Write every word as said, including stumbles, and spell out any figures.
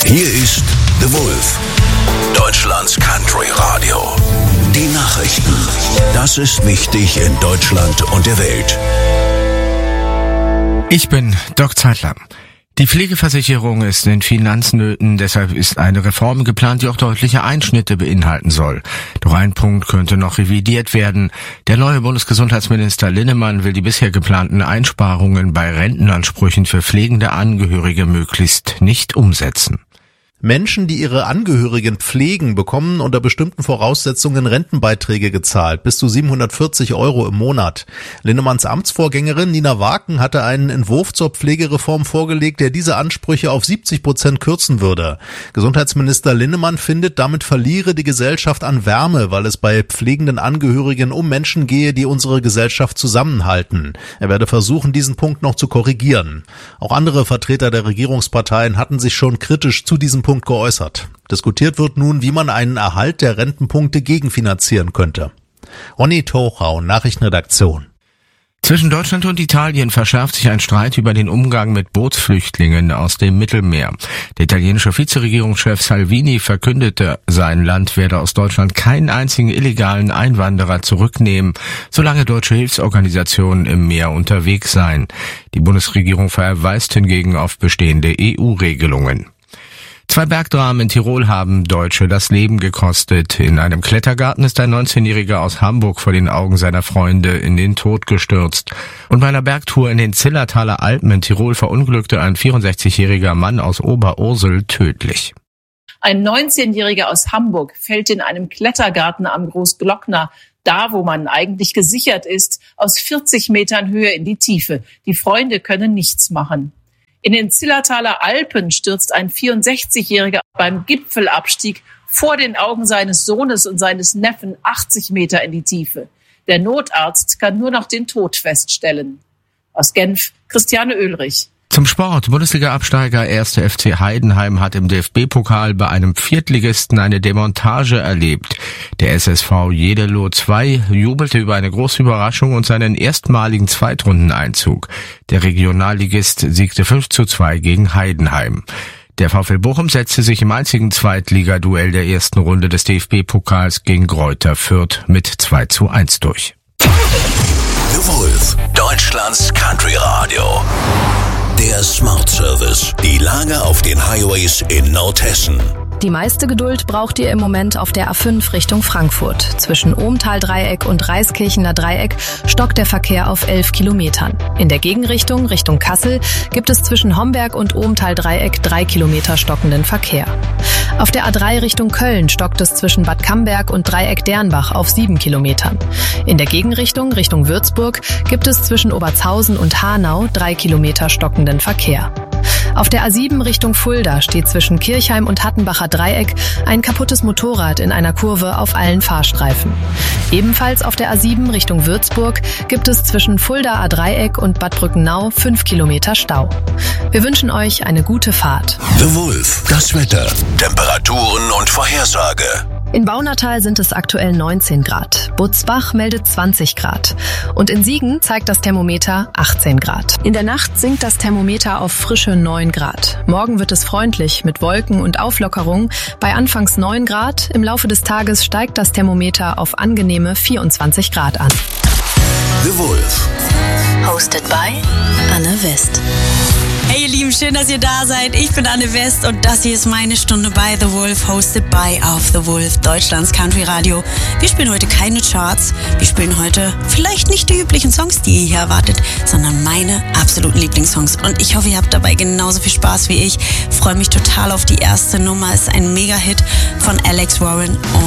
Hier ist The Wolf, Deutschlands Country Radio. Die Nachrichten. Das ist wichtig in Deutschland und der Welt. Ich bin Doc Zeitler. Die Pflegeversicherung ist in Finanznöten, deshalb ist eine Reform geplant, die auch deutliche Einschnitte beinhalten soll. Doch ein Punkt könnte noch revidiert werden. Der neue Bundesgesundheitsminister Linnemann will die bisher geplanten Einsparungen bei Rentenansprüchen für pflegende Angehörige möglichst nicht umsetzen. Menschen, die ihre Angehörigen pflegen, bekommen unter bestimmten Voraussetzungen Rentenbeiträge gezahlt, bis zu siebenhundertvierzig Euro im Monat. Linnemanns Amtsvorgängerin Nina Waken hatte einen Entwurf zur Pflegereform vorgelegt, der diese Ansprüche auf siebzig Prozent kürzen würde. Gesundheitsminister Linnemann findet, damit verliere die Gesellschaft an Wärme, weil es bei pflegenden Angehörigen um Menschen gehe, die unsere Gesellschaft zusammenhalten. Er werde versuchen, diesen Punkt noch zu korrigieren. Auch andere Vertreter der Regierungsparteien hatten sich schon kritisch zu diesem Punkt geäußert. Diskutiert wird nun, wie man einen Erhalt der Rentenpunkte gegenfinanzieren könnte. Ronny Tochau, Nachrichtenredaktion. Zwischen Deutschland und Italien verschärft sich ein Streit über den Umgang mit Bootsflüchtlingen aus dem Mittelmeer. Der italienische Vizeregierungschef Salvini verkündete, sein Land werde aus Deutschland keinen einzigen illegalen Einwanderer zurücknehmen, solange deutsche Hilfsorganisationen im Meer unterwegs seien. Die Bundesregierung verweist hingegen auf bestehende E U-Regelungen. Zwei Bergdramen in Tirol haben Deutsche das Leben gekostet. In einem Klettergarten ist ein neunzehnjähriger aus Hamburg vor den Augen seiner Freunde in den Tod gestürzt. Und bei einer Bergtour in den Zillertaler Alpen in Tirol verunglückte ein vierundsechzigjähriger Mann aus Oberursel tödlich. Ein neunzehnjähriger aus Hamburg fällt in einem Klettergarten am Großglockner, da wo man eigentlich gesichert ist, aus vierzig Metern Höhe in die Tiefe. Die Freunde können nichts machen. In den Zillertaler Alpen stürzt ein vierundsechzigjähriger beim Gipfelabstieg vor den Augen seines Sohnes und seines Neffen achtzig Meter in die Tiefe. Der Notarzt kann nur noch den Tod feststellen. Aus Genf, Christiane Oehlrich. Zum Sport. Bundesliga-Absteiger erster F C Heidenheim hat im D F B-Pokal bei einem Viertligisten eine Demontage erlebt. Der S S V Jeddelo zwei jubelte über eine große Überraschung und seinen erstmaligen Zweitrundeneinzug. Der Regionalligist siegte fünf zu zwei gegen Heidenheim. Der VfL Bochum setzte sich im einzigen Zweitligaduell der ersten Runde des D F B-Pokals gegen Greuther Fürth mit zwei zu eins durch. The Wolf, Deutschlands Country Radio. Der Smart Service. Die Lage auf den Highways in Nordhessen. Die meiste Geduld braucht ihr im Moment auf der A fünf Richtung Frankfurt. Zwischen Ohmtal-Dreieck und Reiskirchener Dreieck stockt der Verkehr auf elf Kilometern. In der Gegenrichtung, Richtung Kassel, gibt es zwischen Homberg und Ohmtal-Dreieck drei Kilometer stockenden Verkehr. Auf der A drei Richtung Köln stockt es zwischen Bad Camberg und Dreieck Dernbach auf sieben Kilometern. In der Gegenrichtung, Richtung Würzburg, gibt es zwischen Obertshausen und Hanau drei Kilometer stockenden Verkehr. Auf der A sieben Richtung Fulda steht zwischen Kirchheim und Hattenbacher Dreieck ein kaputtes Motorrad in einer Kurve auf allen Fahrstreifen. Ebenfalls auf der A sieben Richtung Würzburg gibt es zwischen Fulda A Dreieck und Bad Brückenau fünf Kilometer Stau. Wir wünschen euch eine gute Fahrt. The Wolf, das Wetter, Temperaturen und Vorhersage. In Baunatal sind es aktuell neunzehn Grad. Butzbach meldet zwanzig Grad. Und in Siegen zeigt das Thermometer achtzehn Grad. In der Nacht sinkt das Thermometer auf frische neun Grad. Morgen wird es freundlich mit Wolken und Auflockerung bei anfangs neun Grad. Im Laufe des Tages steigt das Thermometer auf angenehme vierundzwanzig Grad an. The Wolf. Hosted by Anne West. Hey ihr Lieben, schön, dass ihr da seid. Ich bin Anne West und das hier ist meine Stunde bei The Wolf, hosted by Auf The Wolf, Deutschlands Country Radio. Wir spielen heute keine Charts, wir spielen heute vielleicht nicht die üblichen Songs, die ihr hier erwartet, sondern meine absoluten Lieblingssongs. Und ich hoffe, ihr habt dabei genauso viel Spaß wie ich. Freue mich total auf die erste Nummer, ist ein Mega-Hit von Alex Warren.